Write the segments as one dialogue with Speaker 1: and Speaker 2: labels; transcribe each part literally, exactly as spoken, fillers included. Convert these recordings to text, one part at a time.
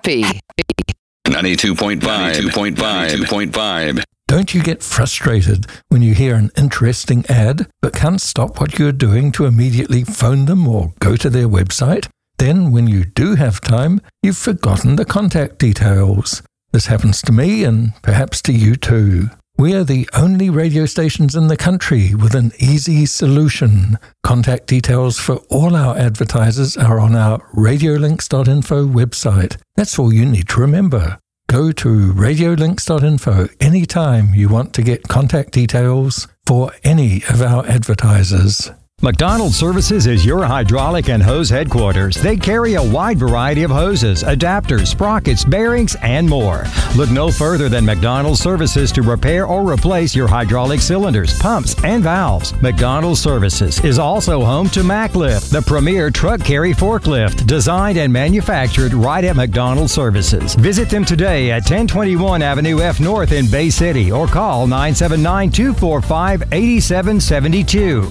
Speaker 1: Happy.
Speaker 2: ninety-two point five. ninety-two point five. ninety-two point five.
Speaker 3: Don't you get frustrated when you hear an interesting ad but can't stop what you're doing to immediately phone them or go to their website? Then, when you do have time, you've forgotten the contact details. This happens to me and perhaps to you too. We are the only radio stations in the country with an easy solution. Contact details for all our advertisers are on our radiolinks dot info website. That's all you need to remember. Go to radiolinks dot info anytime you want to get contact details for any of our advertisers.
Speaker 4: McDonald's Services is your hydraulic and hose headquarters. They carry a wide variety of hoses, adapters, sprockets, bearings, and more. Look no further than McDonald's Services to repair or replace your hydraulic cylinders, pumps, and valves. McDonald's Services is also home to MacLift, the premier truck carry forklift, designed and manufactured right at McDonald's Services. Visit them today at ten twenty-one Avenue F North in Bay City or call nine seven nine, two four five, eight seven seven two.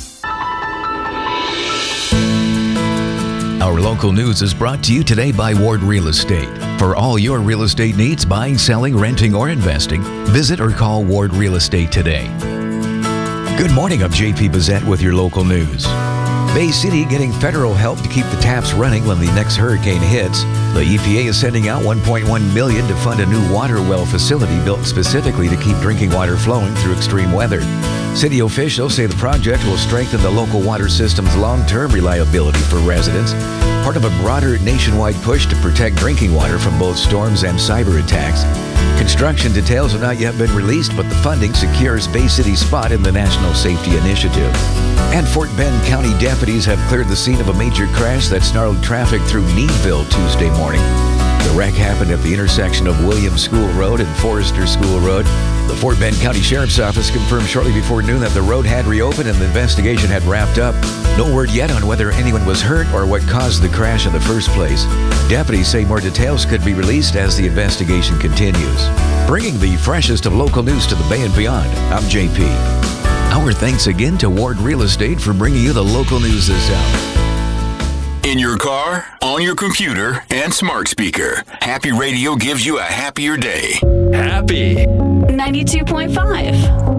Speaker 5: Our local news is brought to you today by Ward Real Estate. For all your real estate needs, buying, selling, renting, or investing, visit or call Ward Real Estate today. Good morning, I'm J P Bazette with your local news. Bay City getting federal help to keep the taps running when the next hurricane hits. The E P A is sending out one point one million dollars to fund a new water well facility built specifically to keep drinking water flowing through extreme weather. City officials say the project will strengthen the local water system's long-term reliability for residents, part of a broader nationwide push to protect drinking water from both storms and cyber attacks. Construction details have not yet been released, but the funding secures Bay City's spot in the National Safety Initiative. And Fort Bend County deputies have cleared the scene of a major crash that snarled traffic through Needville Tuesday morning. The wreck happened at the intersection of Williams School Road and Forester School Road. The Fort Bend County Sheriff's Office confirmed shortly before noon that the road had reopened and the investigation had wrapped up. No word yet on whether anyone was hurt or what caused the crash in the first place. Deputies say more details could be released as the investigation continues. Bringing the freshest of local news to the Bay and beyond, I'm J P. Our thanks again to Ward Real Estate for bringing you the local news this hour.
Speaker 2: In your car, on your computer, and smart speaker, Happy Radio gives you a happier day.
Speaker 1: Happy.
Speaker 6: ninety-two point five.